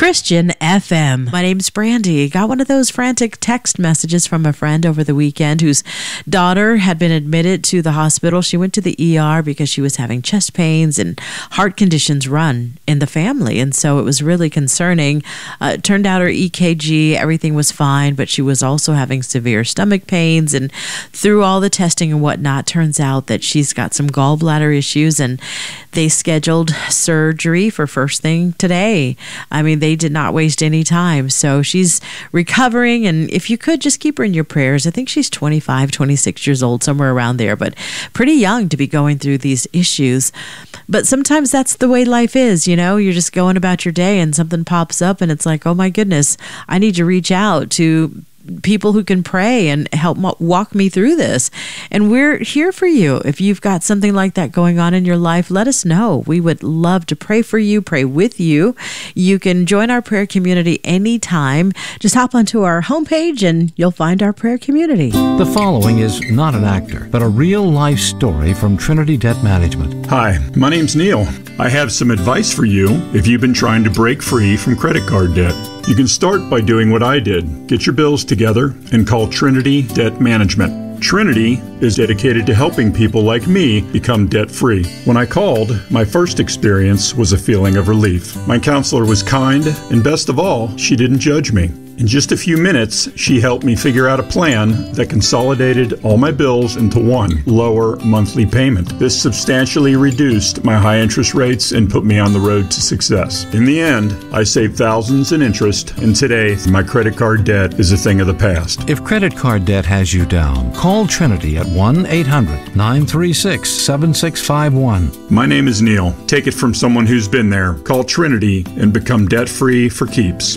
Christian FM. My name's Brandy. Got one of those frantic text messages from a friend over the weekend whose daughter had been admitted to the hospital. She went to the ER because she was having chest pains and heart conditions run in the family. And so it was really concerning. It turned out her EKG, everything was fine, but she was also having severe stomach pains. And through all the testing and whatnot, turns out that she's got some gallbladder issues, and they scheduled surgery for first thing today. I mean, they did not waste any time. So she's recovering, and if you could, just keep her in your prayers. I think she's 25, 26 years old, somewhere around there, but pretty young to be going through these issues. But sometimes that's the way life is, you know? You're just going about your day and something pops up and it's like, oh my goodness, I need to reach out to people who can pray and help walk me through this. And we're here for you. If you've got something like that going on in your life, let us know. We would love to pray for you, pray with you. You can join our prayer community anytime. Just hop onto our homepage and you'll find our prayer community. The following is not an actor, but a real-life story from Trinity Debt Management. Hi, my name's Neil. I have some advice for you if you've been trying to break free from credit card debt. You can start by doing what I did. Get your bills together and call Trinity Debt Management. Trinity is dedicated to helping people like me become debt-free. When I called, my first experience was a feeling of relief. My counselor was kind, and best of all, she didn't judge me. In just a few minutes, she helped me figure out a plan that consolidated all my bills into one lower monthly payment. This substantially reduced my high interest rates and put me on the road to success. In the end, I saved thousands in interest, and today, my credit card debt is a thing of the past. If credit card debt has you down, call Trinity at 1-800-936-7651. My name is Neil. Take it from someone who's been there. Call Trinity and become debt-free for keeps.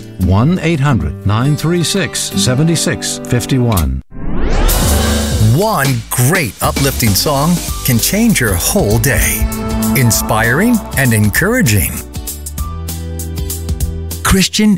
1-800-936-7651. One great uplifting song can change your whole day. Inspiring and encouraging. Christian